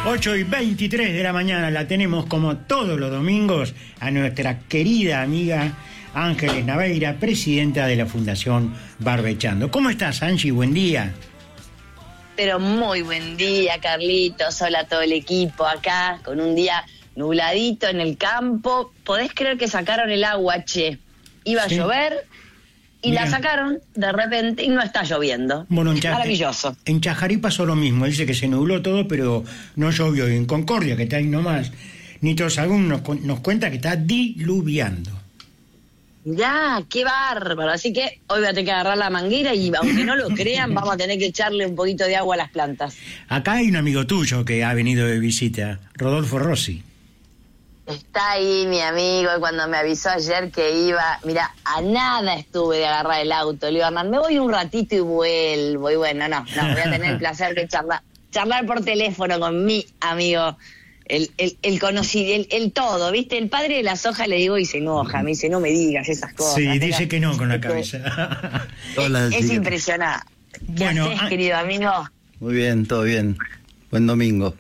8:23 de la mañana la tenemos como todos los domingos a nuestra querida amiga Ángeles Naveira, presidenta de la Fundación Barbechando. ¿Cómo estás, Angie? Buen día. Pero muy buen día, Carlitos. Hola a todo el equipo acá, con un día nubladito en el campo. ¿Podés creer que sacaron el agua, che? Iba a llover y la sacaron de repente y no está lloviendo. Bueno, maravilloso. En Chajarí pasó lo mismo. Dice que se nubló todo, pero no llovió. Y en Concordia, que está ahí nomás, Nito Sagún nos cuenta que está diluviando. Ya, qué bárbaro. Así que hoy voy a tener que agarrar la manguera y, aunque no lo crean, vamos a tener que echarle un poquito de agua a las plantas. Acá hay un amigo tuyo que ha venido de visita, Rodolfo Rossi. Está ahí mi amigo, y cuando me avisó ayer que iba, mira, a nada estuve de agarrar el auto. Le digo, Hernán, me voy un ratito y vuelvo. Y bueno, no, voy a tener el placer de charlar por teléfono con mi amigo, el conocido, el todo, ¿viste? El padre de las hojas, le digo, y se enoja, me dice, no me digas esas cosas. Sí, dice que no con la cabeza. Es impresionante. Bueno, ¿Qué haces, querido amigo? Muy bien, todo bien. Buen domingo.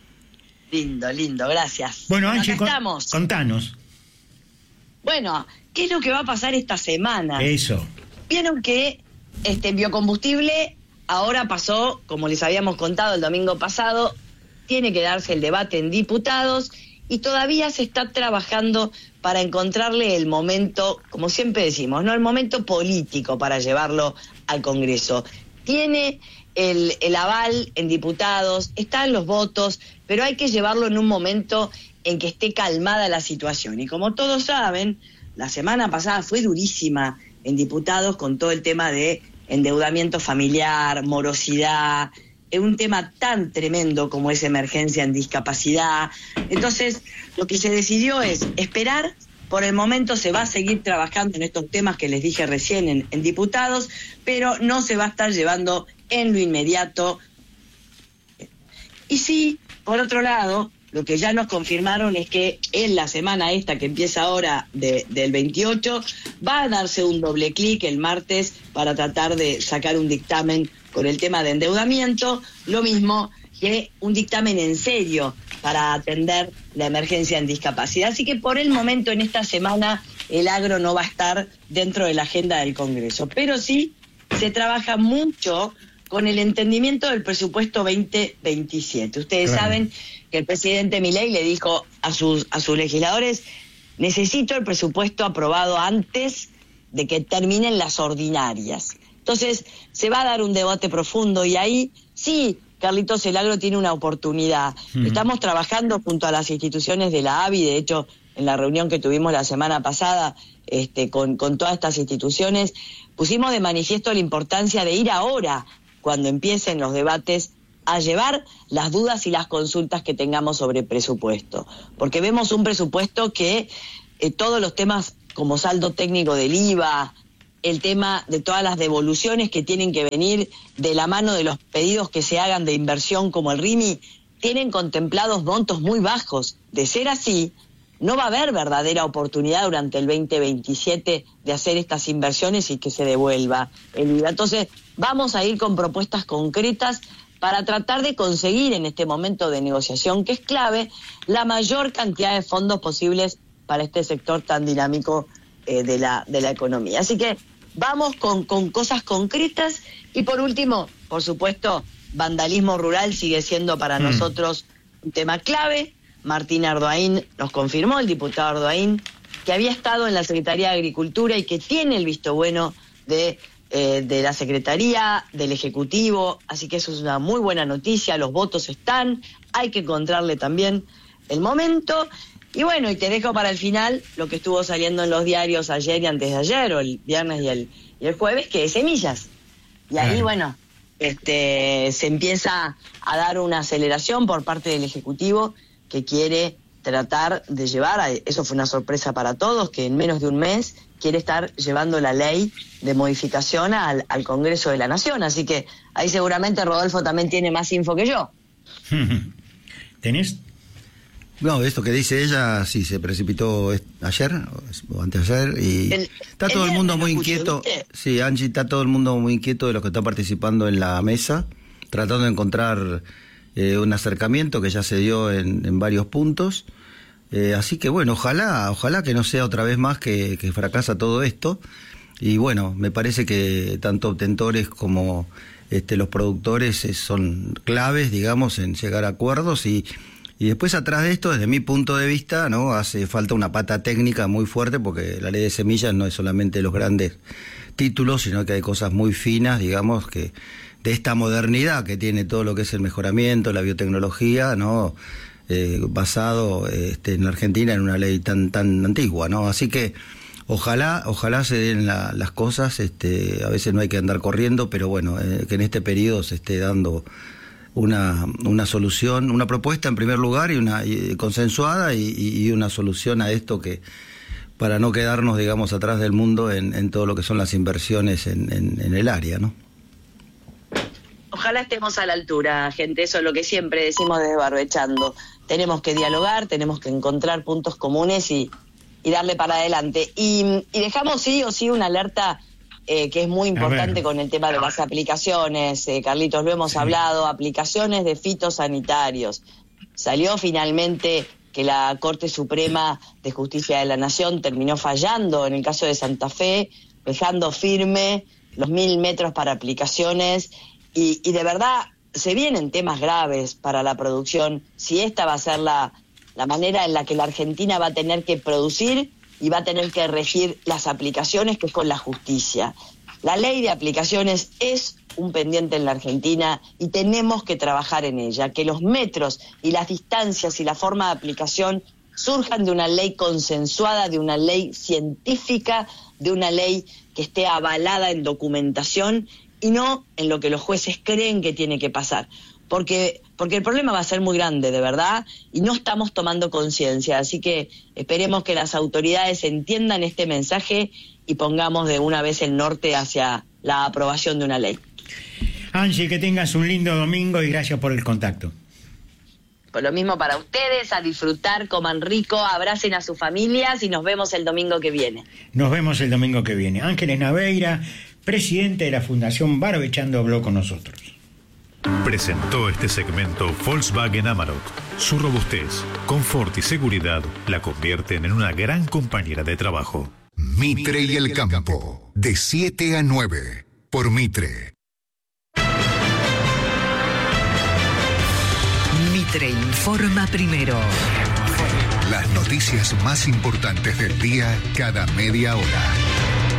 Lindo, gracias. Bueno, Angie, estamos. Contanos. Bueno, ¿qué es lo que va a pasar esta semana? Eso. Vieron que biocombustible ahora pasó, como les habíamos contado el domingo pasado, tiene que darse el debate en diputados y todavía se está trabajando para encontrarle el momento, como siempre decimos, ¿no? El momento político para llevarlo al Congreso. Tiene el aval en diputados, están los votos, pero hay que llevarlo en un momento en que esté calmada la situación. Y como todos saben, la semana pasada fue durísima en diputados con todo el tema de endeudamiento familiar, morosidad, un tema tan tremendo como es emergencia en discapacidad. Entonces, lo que se decidió es esperar. Por el momento se va a seguir trabajando en estos temas que les dije recién en diputados, pero no se va a estar llevando en lo inmediato. Y sí, por otro lado, lo que ya nos confirmaron es que en la semana esta que empieza ahora del 28, va a darse un doble clic el martes para tratar de sacar un dictamen con el tema de endeudamiento, lo mismo que un dictamen en serio para atender la emergencia en discapacidad. Así que por el momento en esta semana el agro no va a estar dentro de la agenda del Congreso, pero sí se trabaja mucho con el entendimiento del presupuesto 2027. Ustedes saben que el presidente Milei le dijo a sus legisladores, necesito el presupuesto aprobado antes de que terminen las ordinarias. Entonces se va a dar un debate profundo y ahí sí, Carlitos, el agro tiene una oportunidad. Estamos trabajando junto a las instituciones de la ABI, de hecho, en la reunión que tuvimos la semana pasada con todas estas instituciones, pusimos de manifiesto la importancia de ir ahora, cuando empiecen los debates, a llevar las dudas y las consultas que tengamos sobre presupuesto. Porque vemos un presupuesto que todos los temas como saldo técnico del IVA, el tema de todas las devoluciones que tienen que venir de la mano de los pedidos que se hagan de inversión como el RIMI, tienen contemplados montos muy bajos. De ser así, no va a haber verdadera oportunidad durante el 2027 de hacer estas inversiones y que se devuelva el IVA. Entonces, vamos a ir con propuestas concretas para tratar de conseguir en este momento de negociación, que es clave, la mayor cantidad de fondos posibles para este sector tan dinámico de la economía. Así que vamos con cosas concretas y por último, por supuesto, vandalismo rural sigue siendo para nosotros un tema clave. Martín Ardoaín nos confirmó, el diputado Ardoaín, que había estado en la Secretaría de Agricultura y que tiene el visto bueno de la Secretaría, del Ejecutivo, así que eso es una muy buena noticia, los votos están, hay que encontrarle también el momento. Y bueno, y te dejo para el final lo que estuvo saliendo en los diarios ayer y antes de ayer, o el viernes y el jueves, que es semillas. Y ahí, bueno, se empieza a dar una aceleración por parte del Ejecutivo que quiere tratar de llevar, eso fue una sorpresa para todos, que en menos de un mes quiere estar llevando la ley de modificación al Congreso de la Nación. Así que ahí seguramente Rodolfo también tiene más info que yo. ¿Tenés? No, esto que dice ella, sí, se precipitó ayer o antes de ayer y está todo el mundo muy inquieto. Sí, Angie, está todo el mundo muy inquieto de los que están participando en la mesa, tratando de encontrar un acercamiento que ya se dio en varios puntos. Así que bueno, ojalá que no sea otra vez más que fracasa todo esto. Y bueno, me parece que tanto obtentores como los productores son claves, digamos, en llegar a acuerdos y después atrás de esto, desde mi punto de vista, ¿no? Hace falta una pata técnica muy fuerte, porque la ley de semillas no es solamente los grandes títulos, sino que hay cosas muy finas, digamos, que de esta modernidad que tiene todo lo que es el mejoramiento, la biotecnología, ¿no? Basado en la Argentina en una ley tan antigua, ¿no? Así que ojalá se den las cosas, a veces no hay que andar corriendo, pero bueno, que en este periodo se esté dando una solución, una propuesta en primer lugar y consensuada y una solución a esto, que para no quedarnos, digamos, atrás del mundo en todo lo que son las inversiones en el área, ¿no? Ojalá estemos a la altura, gente, eso es lo que siempre decimos desde Barbechando. Tenemos que dialogar, tenemos que encontrar puntos comunes y darle para adelante. Y dejamos sí o sí una alerta que es muy importante con el tema de las aplicaciones, Carlitos, lo hemos hablado, aplicaciones de fitosanitarios. Salió finalmente que la Corte Suprema de Justicia de la Nación terminó fallando en el caso de Santa Fe, dejando firme los 1.000 metros para aplicaciones y de verdad se vienen temas graves para la producción si esta va a ser la manera en la que la Argentina va a tener que producir y va a tener que regir las aplicaciones, que es con la justicia. La ley de aplicaciones es un pendiente en la Argentina y tenemos que trabajar en ella, que los metros y las distancias y la forma de aplicación surjan de una ley consensuada, de una ley científica, de una ley que esté avalada en documentación y no en lo que los jueces creen que tiene que pasar. Porque el problema va a ser muy grande, de verdad, y no estamos tomando conciencia. Así que esperemos que las autoridades entiendan este mensaje y pongamos de una vez el norte hacia la aprobación de una ley. Angie, que tengas un lindo domingo y gracias por el contacto. Pues lo mismo para ustedes, a disfrutar, coman rico, abracen a sus familias y nos vemos el domingo que viene. Nos vemos el domingo que viene. Ángeles Naveira, presidente de la Fundación Barbechando, habló con nosotros. Presentó este segmento Volkswagen Amarok. Su robustez, confort y seguridad la convierten en una gran compañera de trabajo. Mitre y el campo, de 7 a 9, por Mitre. Mitre informa primero. Las noticias más importantes del día cada media hora.